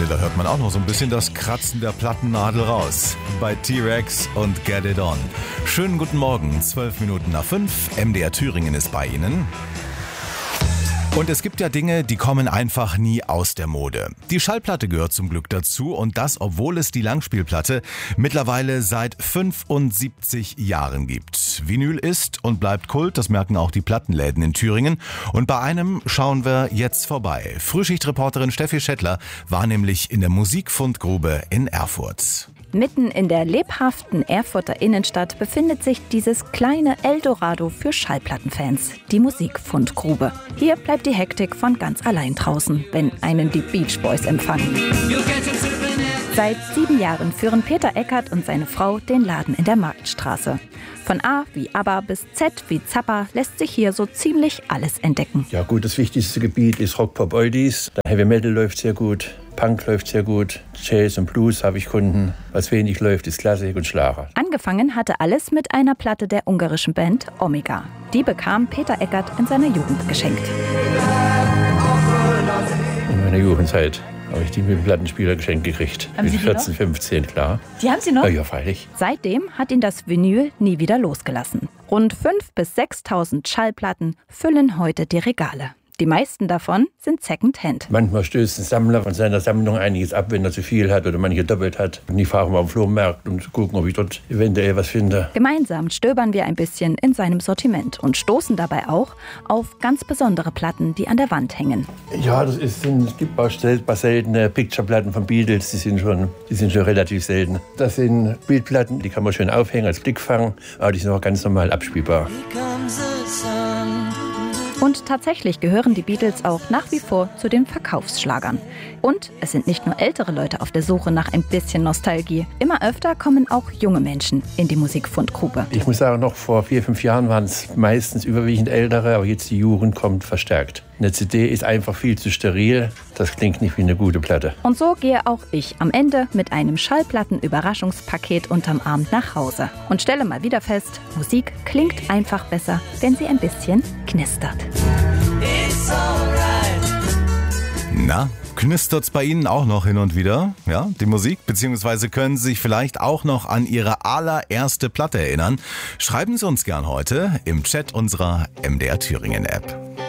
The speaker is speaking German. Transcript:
finde, da hört man auch noch so ein bisschen das Kratzen der Plattennadel raus. Bei T-Rex und Get It On. Schönen guten Morgen, 12 Minuten nach 5. MDR Thüringen ist bei Ihnen. Und es gibt ja Dinge, die kommen einfach nie aus der Mode. Die Schallplatte gehört zum Glück dazu und das, obwohl es die Langspielplatte mittlerweile seit 75 Jahren gibt. Vinyl ist und bleibt Kult, das merken auch die Plattenläden in Thüringen. Und bei einem schauen wir jetzt vorbei. Frühschichtreporterin Steffi Schettler war nämlich in der Musikfundgrube in Erfurt. Mitten in der lebhaften Erfurter Innenstadt befindet sich dieses kleine Eldorado für Schallplattenfans, die Musikfundgrube. Hier bleibt die Hektik von ganz allein draußen, wenn einen die Beach Boys empfangen. Seit 7 Jahren führen Peter Eckert und seine Frau den Laden in der Marktstraße. Von A wie ABBA bis Z wie Zappa lässt sich hier so ziemlich alles entdecken. Ja gut, das wichtigste Gebiet ist Rock, Pop, Oldies. Der Heavy Metal läuft sehr gut, Punk läuft sehr gut, Jazz und Blues habe ich Kunden. Was wenig läuft, ist Klassik und Schlager. Angefangen hatte alles mit einer Platte der ungarischen Band Omega. Die bekam Peter Eckert in seiner Jugend geschenkt. In meiner Jugendzeit habe ich die mit dem Plattenspieler geschenkt gekriegt. Mit 14, 15, klar. Die haben Sie noch? Ja, freilich. Seitdem hat ihn das Vinyl nie wieder losgelassen. Rund 5.000 bis 6.000 Schallplatten füllen heute die Regale. Die meisten davon sind Secondhand. Manchmal stößt ein Sammler von seiner Sammlung einiges ab, wenn er zu viel hat oder manche doppelt hat. Und ich fahre mal auf den Flohmarkt, um zu gucken, ob ich dort eventuell was finde. Gemeinsam stöbern wir ein bisschen in seinem Sortiment und stoßen dabei auch auf ganz besondere Platten, die an der Wand hängen. Ja, es gibt auch seltene Picture-Platten von Beatles, die sind schon relativ selten. Das sind Bildplatten, die kann man schön aufhängen als Blickfang, aber die sind auch ganz normal abspielbar. Und tatsächlich gehören die Beatles auch nach wie vor zu den Verkaufsschlagern. Und es sind nicht nur ältere Leute auf der Suche nach ein bisschen Nostalgie. Immer öfter kommen auch junge Menschen in die Musikfundgrube. Ich muss sagen, noch vor 4, 5 Jahren waren es meistens überwiegend ältere, aber jetzt die Jugend kommt verstärkt. Eine CD ist einfach viel zu steril, das klingt nicht wie eine gute Platte. Und so gehe auch ich am Ende mit einem Schallplatten-Überraschungspaket unterm Arm nach Hause und stelle mal wieder fest, Musik klingt einfach besser, wenn sie ein bisschen knistert. Na, knistert's bei Ihnen auch noch hin und wieder? Ja, die Musik? Beziehungsweise können Sie sich vielleicht auch noch an Ihre allererste Platte erinnern? Schreiben Sie uns gern heute im Chat unserer MDR Thüringen App.